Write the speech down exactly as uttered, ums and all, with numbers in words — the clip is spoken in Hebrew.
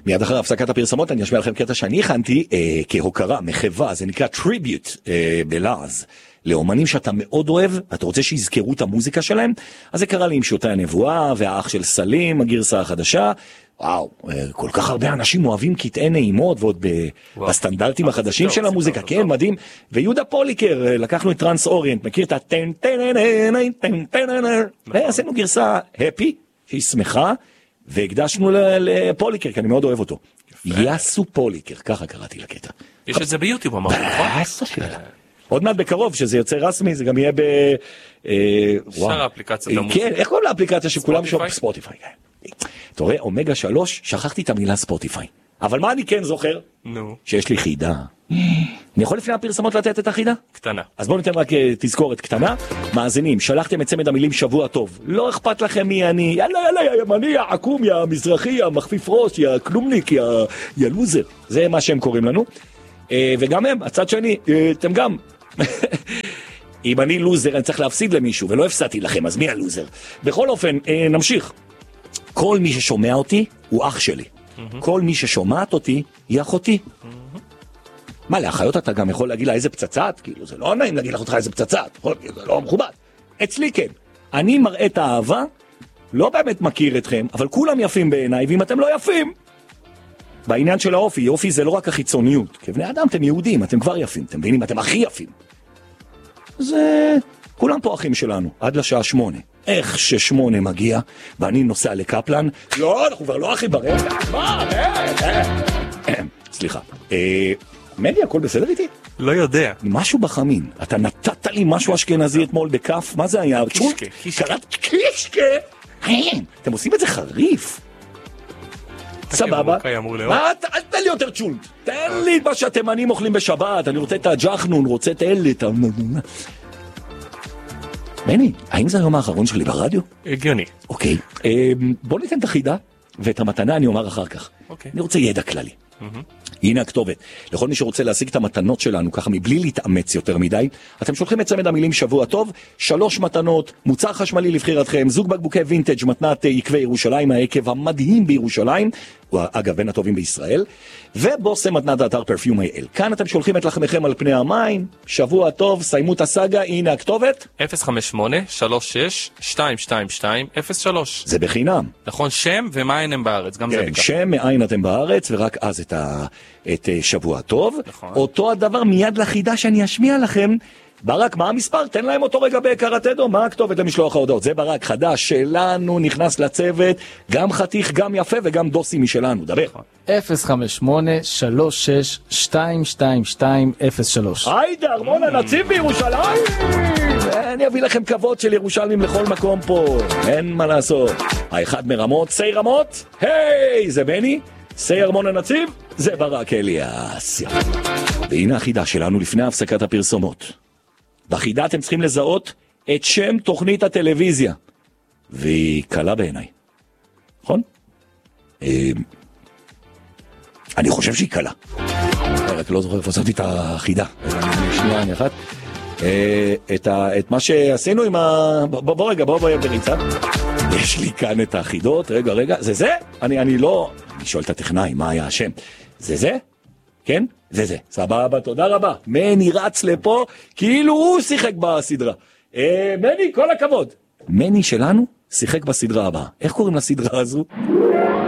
מיד אחרי הפסקת הפרסמות אני אשמיע לכם קטע שאני הכנתי אה, כהוקרה, מחווה, זה נקרא טריביוט אה, בלעז, לאומנים שאתה מאוד אוהב, אתה רוצה שיזכרו את המוזיקה שלהם, אז זה קרה לי עם שוטי הנבואה, והאח של סלים, הגרסה החדשה, וואו, אה, כל כך הרבה אנשים אוהבים קטעי נעימות, ועוד ב, בסטנדרטים החדשים של המוזיקה, כן, מדהים, ויהודה פוליקר, לקחנו את טרנס אוריינט, מכיר את הטן טן טן טן טן טן, ועשינו גרסה הפי, שהיא שמחה, והקדשנו לפוליקר, כי אני מאוד אוהב אותו. יאסו פוליקר, ככה קראתי לקטע. יש את זה ביוטיוב, אמרנו, נכון? עוד מעט בקרוב, שזה יוצא רסמי, זה גם יהיה ב... שאר האפליקציות המוזיקה. כן, איך קוראים לאפליקציה שכולם שומעים? ספוטיפיי. אתה רואה, אומגה שלוש, שכחתי את המילה ספוטיפיי. אבל מה אני כן זוכר? נו. שיש לי חידה. אני יכול לפני הפרסמות לתת את החידה? קטנה. אז בואו ניתן רק תזכורת קטנה. מאזינים, שלחתם את צמד המילים שבוע טוב. לא אכפת לכם מי אני. יאללה, יאללה, יא ימני, יא עקום, יא מזרחי, יא מחפיף ראש, יא כלומניק, יא, יא לוזר. זה מה שהם קוראים לנו. וגם הם, הצד שני, אתם גם. אם אני לוזר, אני צריך להפסיד למישהו, ולא הפסדתי לכם, אז מי הלוזר? בכל אופן, נמשיך. כל מי ששומע אותי הוא אח שלי. כל מי ששומעת אותי היא אחותי. מה, לאחיות אתה גם יכול להגיד לה איזה פצצת? כאילו, זה לא נעים להגיד לך אותך איזה פצצת, זה לא מכובד. אצלי כן. אני מראה את האהבה, לא באמת מכיר אתכם, אבל כולם יפים בעיניי, ואם אתם לא יפים, בעניין של האופי, יופי זה לא רק החיצוניות. כבני אדם אתם יהודים, אתם כבר יפים, אתם מבינים, אתם הכי יפים. זה... כולם פה אחים שלנו, עד לשעה שמונה. איך ששמונה מגיע, ואני נוסע לקפלן, לא, אנחנו כבר לא הכי ברגע, מה, סליחה. מני, הכל בסדר איתי? לא יודע. משהו בחמין, אתה נתת לי משהו אשכנזי אתמול בכף, מה זה היה? קישקה, קישקה. קישקה? אתם עושים את זה חריף. סבבה. אל תן לי יותר צ'ולט. תן לי מה שהתימנים אוכלים בשבת, אני רוצה את הג'חנון, רוצה את אלה, את ה... מני, האם זה היום האחרון שלי ברדיו? הגיוני. אוקיי, בוא ניתן את החידה, ואת המתנה אני אומר אחר כך. אני רוצה ידע כללי. הנה הכתובת. לכל מי שרוצה להשיג את המתנות שלנו, ככה מבלי להתאמץ יותר מדי, אתם שולחים את צמד המילים שבוע טוב, שלוש מתנות, מוצר חשמלי לבחירתכם, זוג בקבוקי וינטג' מתנת יקבי ירושלים, העקב המדהים בירושלים, הוא אגב בין הטובים בישראל, ובוסם מתנת האתר פרפיום איי אל. כאן אתם שולחים את לחמכם על פני המים, שבוע טוב, סיימו את הסאגה, הנה הכתובת. אפס חמש שמונה שלוש שש שתיים שתיים שתיים אפס שלוש. זה בחינם. נכון, שם ומאין הם בארץ, גם כן, זה ביקר. שם, מאין אתם בארץ, ורק אז את, ה... את שבוע טוב. נכון. אותו הדבר מיד לחידה שאני אשמיע לכם. ברק, מה המספר? תן להם אותו רגע בקרטדו, מה הכתובת למשלוח ההודעות? זה ברק חדש שלנו, נכנס לצוות, גם חתיך, גם יפה וגם דוסי משלנו, דבר. אפס חמש שמונה שלוש שש שתיים שתיים שתיים אפס שלוש. היידה, ארמון הנציב בירושלים! אני אביא לכם כבוד של ירושלמים לכל מקום פה, אין מה לעשות. האחד מרמות, סי רמות, היי, זה בני, סי ארמון הנציב, זה ברק אליאס. והנה החידה שלנו לפני הפסקת הפרסומות. בחידה אתם צריכים לזהות את שם תוכנית הטלוויזיה, והיא קלה בעיניי, נכון? אני חושב שהיא קלה. רק לא זוכר, פספתי את החידה. שנייה, אני אחת. את מה שעשינו עם ה... בוא רגע, בוא בוא בריצה. יש לי כאן את החידות, רגע, רגע, זה זה? אני, אני לא... אני שואל את הטכנאי, מה היה השם? זה זה? כן? זה זה. סבבה, תודה רבה. מני רץ לפה, כאילו הוא שיחק בסדרה. אה, מני, כל הכבוד. מני שלנו שיחק בסדרה הבאה. איך קוראים לסדרה הזו?